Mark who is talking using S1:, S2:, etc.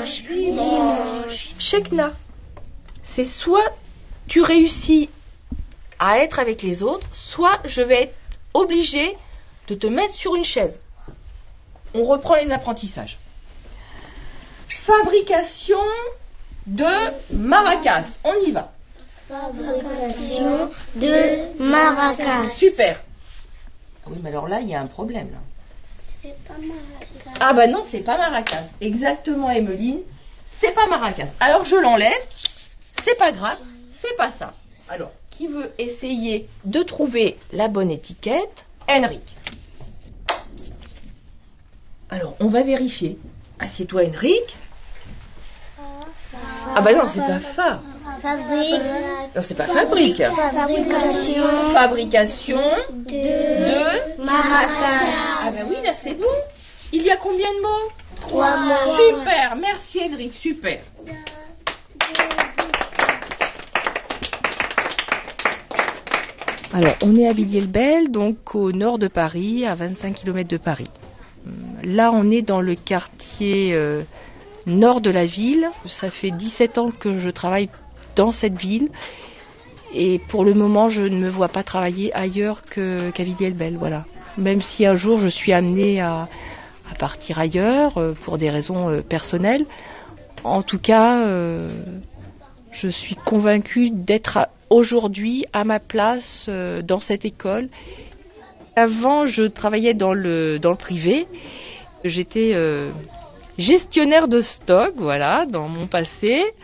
S1: dimanche.
S2: Shekna, c'est soit tu réussis à être avec les autres, soit je vais être obligée de te mettre sur une chaise. On reprend les apprentissages. Fabrication de maracas. On y va.
S1: Fabrication de maracas.
S2: Super. Oui, mais alors là, il y a un problème. Là.
S1: C'est pas maracas.
S2: Ah bah non, c'est pas maracas. Exactement, Emeline. C'est pas maracas. Alors je l'enlève. C'est pas grave. C'est pas ça. Alors, qui veut essayer de trouver la bonne étiquette? Henrik. Alors, on va vérifier. Assieds-toi, Henrik. Ah bah non, c'est pas fa.
S1: Fabrique.
S2: Non, c'est pas fabrique.
S1: Fabrication.
S2: Fabrication
S1: De maracas.
S2: Ah bah oui, là c'est bon. Il y a combien de mots?
S1: 3 mots.
S2: Super, merci Henrik, super. Alors, on est à Villiers-le-Bel, donc au nord de Paris, à 25 km de Paris. Là, on est dans le quartier nord de la ville. Ça fait 17 ans que je travaille dans cette ville. Et pour le moment, je ne me vois pas travailler ailleurs qu'à Villiers-le-Bel. Voilà. Même si un jour, je suis amenée à partir ailleurs pour des raisons personnelles. En tout cas, je suis convaincue d'être aujourd'hui à ma place dans cette école. Avant, je travaillais dans le privé. J'étais gestionnaire de stock, voilà, dans mon passé.